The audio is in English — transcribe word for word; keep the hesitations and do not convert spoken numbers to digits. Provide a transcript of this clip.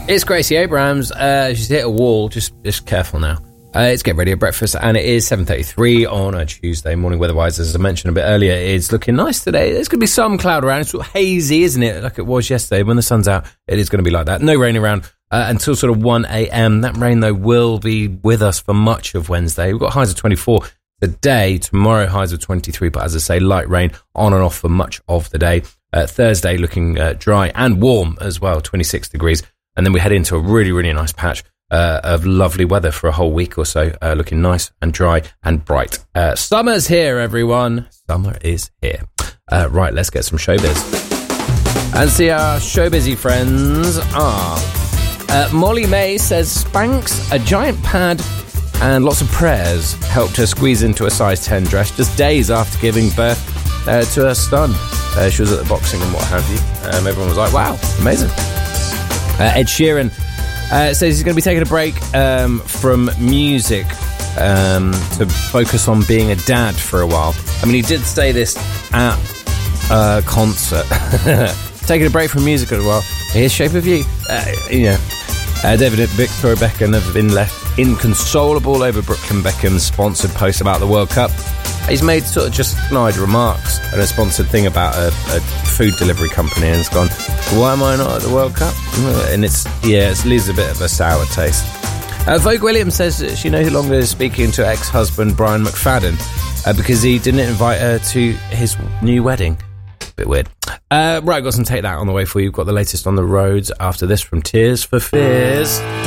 It's Gracie Abrams. Uh, she's hit a wall. Just just careful now. Uh, it's Get Ready at Breakfast, and it is seven thirty-three on a Tuesday morning. Weather-wise, as I mentioned a bit earlier, it's looking nice today. There's going to be some cloud around. It's sort of hazy, isn't it? Like it was yesterday. When the sun's out, it is going to be like that. No rain around uh, until sort of one a.m. That rain, though, will be with us for much of Wednesday. We've got highs of twenty-four today. Tomorrow, highs of twenty-three. But as I say, light rain on and off for much of the day. Uh, Thursday, looking uh, dry and warm as well, twenty-six degrees. And then we head into a really, really nice patch uh, of lovely weather for a whole week or so, uh, looking nice and dry and bright. Uh, summer's here, everyone. Summer is here. Uh, right, let's get some showbiz. And see our showbizy friends are. Uh, Molly May says Spanx, a giant pad and lots of prayers helped her squeeze into a size ten dress just days after giving birth uh, to her son. Uh, she was at the boxing and what have you. Um, everyone was like, wow, amazing. Uh, Ed Sheeran uh, says he's going to be taking a break um, from music um, to focus on being a dad for a while. I mean, he did say this at a concert. Taking a break from music for a while. Here's Shape of You. Uh, you know, uh, David and Victoria Beckham have been left inconsolable over Brooklyn Beckham's sponsored post about the World Cup. He's made sort of just snide remarks and a sponsored thing about a, a food delivery company, and it's gone, why am I not at the World Cup? And it's, yeah, it leaves a bit of a sour taste. Uh, Vogue Williams says that she no longer is speaking to ex-husband Brian McFadden uh, because he didn't invite her to his new wedding. Bit weird. Uh, right, got some Take That on the way for you. Got the latest on the roads after this from Tears for Fears.